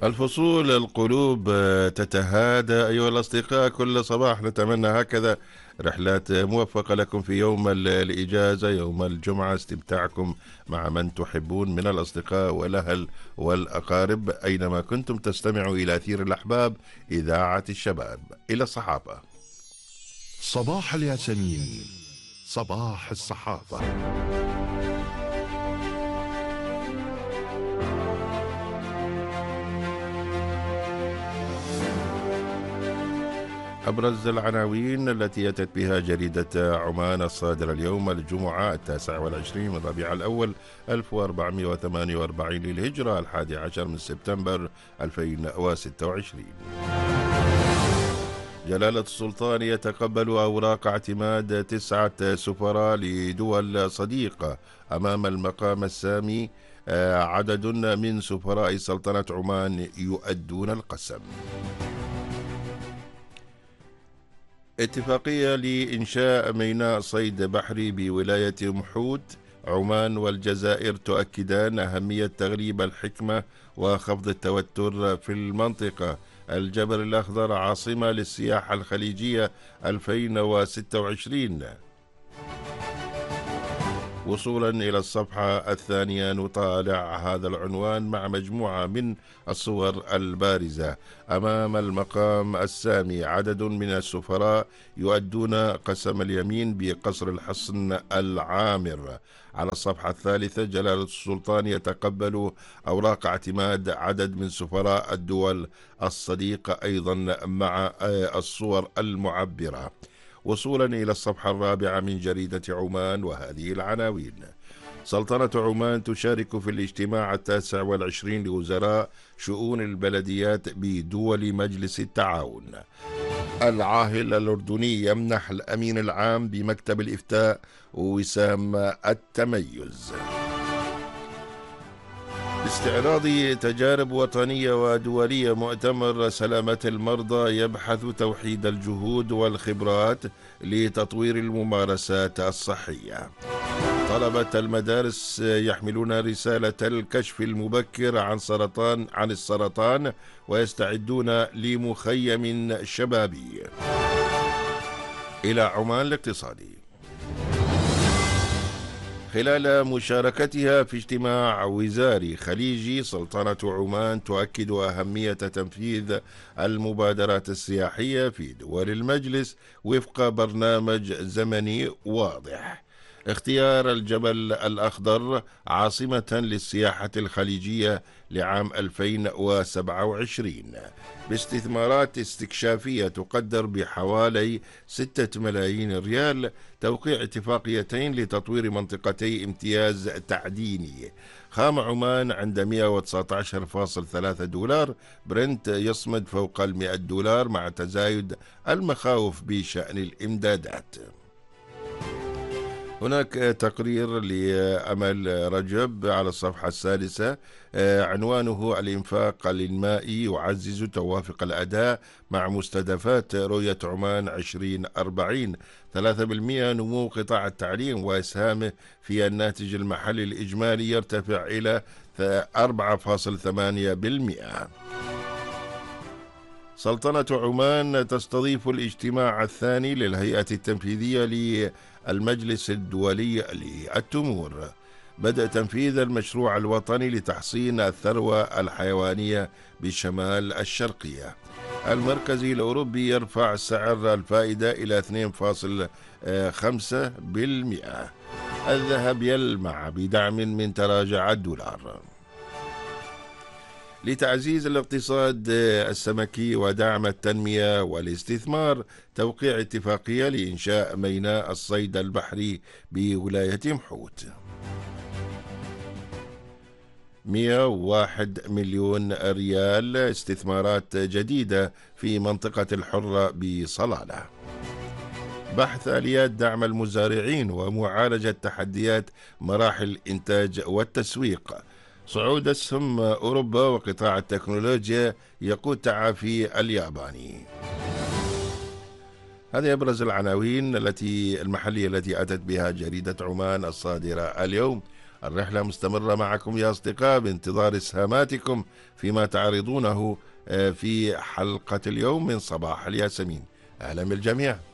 الفصول القلوب تتهادى أيها الأصدقاء، كل صباح نتمنى هكذا رحلات موفقة لكم في يوم الإجازة، يوم الجمعة، استمتاعكم مع من تحبون من الأصدقاء والأهل والأقارب أينما كنتم. تستمعوا إلى أثير الأحباب، إذاعة الشباب. إلى الصحافة. صباح الياسمين، صباح الصحافة. أبرز العناوين التي أتت بها جريدة عمان الصادرة اليوم الجمعة 29 من ربيع الأول 1448 للهجرة، 11 من سبتمبر 2026. جلالة السلطان يتقبل أوراق اعتماد 9 سفراء لدول صديقة أمام المقام السامي. عدد من سفراء سلطنة عمان يؤدون القسم. اتفاقية لإنشاء ميناء صيد بحري بولاية محوت. عمان والجزائر تؤكدان أهمية تغليب الحكمة وخفض التوتر في المنطقة. الجبل الأخضر عاصمة للسياحة الخليجية 2026. وصولا إلى الصفحة الثانية نطالع هذا العنوان مع مجموعة من الصور البارزة. أمام المقام السامي عدد من السفراء يؤدون قسم اليمين بقصر الحصن العامر. على الصفحة الثالثة جلالة السلطان يتقبل أوراق اعتماد عدد من سفراء الدول الصديقة، أيضا مع الصور المعبرة. وصولا إلى الصفحة الرابعة من جريدة عمان وهذه العناوين: سلطنة عمان تشارك في الاجتماع 29 لوزراء شؤون البلديات بدول مجلس التعاون. العاهل الأردني يمنح الأمين العام بمكتب الإفتاء وسام التميز. باستعراض تجارب وطنية ودولية، مؤتمر سلامة المرضى يبحث توحيد الجهود والخبرات لتطوير الممارسات الصحية. طلبة المدارس يحملون رسالة الكشف المبكر عن السرطان ويستعدون لمخيم شبابي. إلى عمان الاقتصادي. خلال مشاركتها في اجتماع وزاري خليجي، سلطنة عمان تؤكد أهمية تنفيذ المبادرات السياحية في دول المجلس وفق برنامج زمني واضح. اختيار الجبل الأخضر عاصمة للسياحة الخليجية لعام 2027 باستثمارات استكشافية تقدر بحوالي 6 ملايين ريال. توقيع اتفاقيتين لتطوير منطقتي امتياز تعديني. خام عمان عند 119.3 دولار. برنت يصمد فوق $100 مع تزايد المخاوف بشأن الإمدادات. هناك تقرير لأمل رجب على الصفحة السادسة، عنوانه: الإنفاق المائي يعزز توافق الأداء مع مستهدفات رؤية عمان 2040. 3% نمو قطاع التعليم وإسهامه في الناتج المحلي الإجمالي يرتفع إلى 4.8%. سلطنة عمان تستضيف الاجتماع الثاني للهيئة التنفيذية للمجلس الدولي للتمور. بدأ تنفيذ المشروع الوطني لتحصين الثروة الحيوانية بشمال الشرقية. المركزي الأوروبي يرفع سعر الفائدة إلى 2.5%. الذهب يلمع بدعم من تراجع الدولار. لتعزيز الاقتصاد السمكي ودعم التنمية والاستثمار، توقيع اتفاقية لإنشاء ميناء الصيد البحري بولاية محوت. 101 مليون ريال استثمارات جديدة في منطقة الحرة بصلالة. بحث آليات دعم المزارعين ومعالجة تحديات مراحل الإنتاج والتسويق. صعود أسهم أوروبا وقطاع التكنولوجيا يقود تعافي الياباني. هذه أبرز العناوين المحلية التي أتت بها جريدة عمان الصادرة اليوم. الرحلة مستمرة معكم يا أصدقاء بانتظار إسهاماتكم فيما تعرضونه في حلقة اليوم من صباح الياسمين. أهلا بالجميع.